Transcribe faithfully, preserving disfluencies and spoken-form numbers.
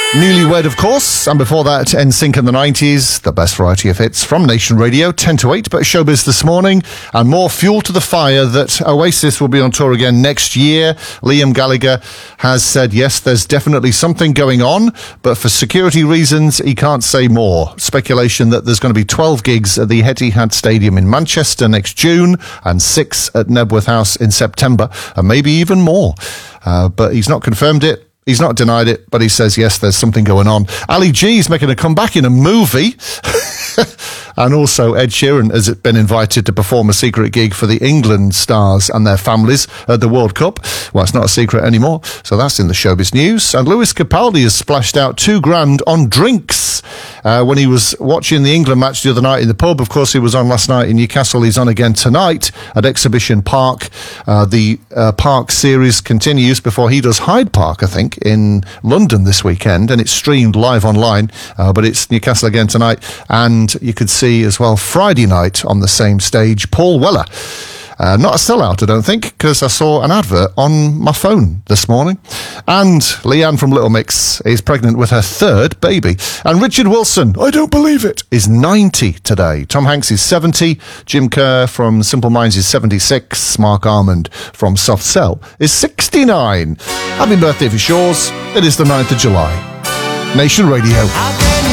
Newlywed, of course, and before that, N Sync in the nineties, the best variety of hits from Nation Radio, ten to eight, but Showbiz this morning, and more fuel to the fire that Oasis will be on tour again next year. Liam Gallagher has said, yes, there's definitely something going on, but for security reasons, he can't say more. Speculation that there's going to be twelve gigs at the Etihad Stadium in Manchester next June, and six at Nebworth House in September, and maybe even more. Uh, but he's not confirmed it. He's not denied it, but he says, yes, there's something going on. Ali G is making a comeback in a movie. And also Ed Sheeran has been invited to perform a secret gig for the England stars and their families at the World Cup. Well, it's not a secret anymore, so that's in the Showbiz news. And Lewis Capaldi has splashed out two grand on drinks uh, when he was watching the England match the other night in the pub. Of course, he was on last night in Newcastle. He's on again tonight at Exhibition Park. Uh, the uh, Park series continues before he does Hyde Park, I think, in London this weekend, and it's streamed live online, uh, but it's Newcastle again tonight. And you could see as well Friday night on the same stage, Paul Weller. Uh, not a sellout, I don't think, because I saw an advert on my phone this morning. And Leanne from Little Mix is pregnant with her third baby. And Richard Wilson, I don't believe it, is ninety today. Tom Hanks is seventy. Jim Kerr from Simple Minds is seventy-six. Mark Armand from Soft Cell is sixty-nine. Happy birthday for Shores. It is the ninth of July. Nation Radio.